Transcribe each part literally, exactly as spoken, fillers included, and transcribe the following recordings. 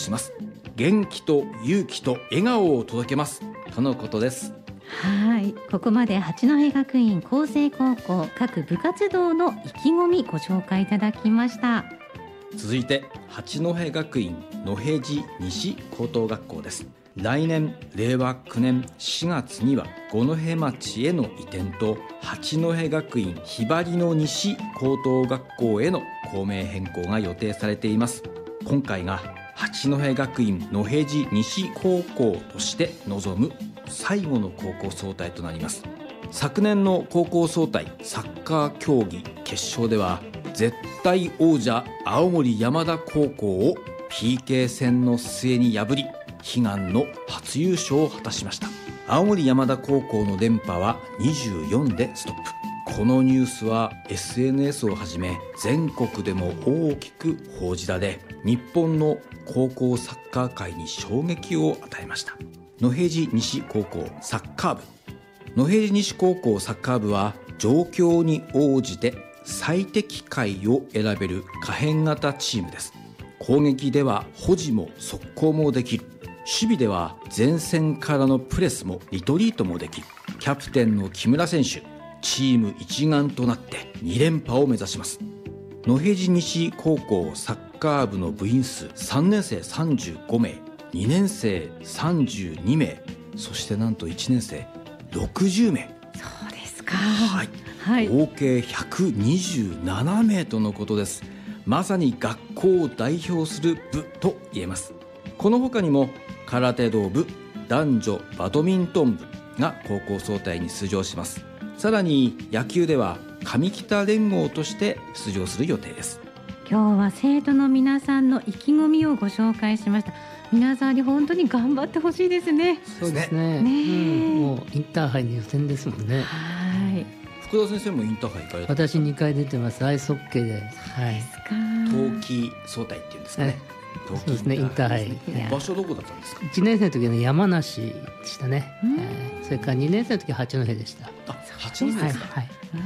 します。元気と勇気と笑顔を届けますとのことです。 はい、ここまで八戸学院光星高校各部活動の意気込みご紹介いただきました。 続いて八戸学院野辺地西高等学校です。来年れいわきゅうねんしがつには五戸町への移転と八戸学院ひばりの西高等学校への校名変更が予定されています。今回が八戸学院野辺地西高校として臨む最後の高校総体となります。昨年の高校総体サッカー競技決勝では絶対王者青森山田高校を ピーケー 戦の末に破り悲願の初優勝を果たしました。青森山田高校の連覇はにじゅうよんでストップ。このニュースは エスエヌエス をはじめ全国でも大きく報じられ、日本の高校サッカー界に衝撃を与えました。野辺地西高校サッカー部。野辺地西高校サッカー部は状況に応じて最適解を選べる可変型チームです。攻撃では保持も速攻もできる。守備では前線からのプレスもリトリートもできる。キャプテンの木村選手、チーム一丸となってに連覇を目指します。野辺地西高校サッカー部の部員数さんねん生さんじゅうごめい、にねん生さんじゅうにめい、そしてなんといちねん生ろくじゅうめい。 そうですか。 はい、はい、合計ひゃくにじゅうななめいとのことです。まさに学校を代表する部と言えます。この他にも空手道部、男女バドミントン部が高校総体に出場します。さらに野球では上北連合として出場する予定です。 今日は生徒の皆さんの意気込みをご紹介しました。皆さんに本当に頑張ってほしいですね。 そうですね。ね、うん、もうインターハイの予選ですもんね。 はい。 福田先生もインターハイ行かれた？ 私にかい出てます。アイスホッケーで。はい。 冬季総体っていうんですかね。 そうですね、インターハイ。 場所どこだったんですか？ いちねん生の時は山梨でしたね。えー、それからにねん生の時は八戸でした。 あ、八戸ですか。 はい。 うん、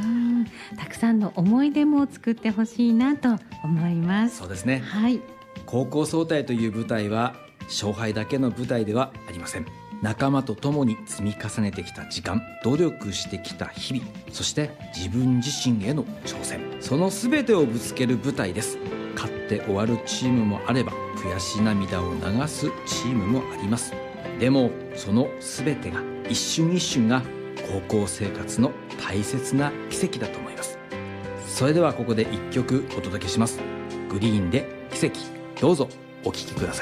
たくさんの思い出も作ってほしいなと思います。 そうですね。 はい。 高校総体という舞台は勝敗だけの舞台ではありません。仲間と共に積み重ねてきた時間、努力してきた日々、そして自分自身への挑戦、その全てをぶつける舞台です。勝って終わるチームもあれば悔し涙を流すチームもあります。でもその全てが一瞬一瞬が高校生活の大切な奇跡だと思います。それではここで一曲お届けします。グリーンで奇跡、どうぞお聴きください。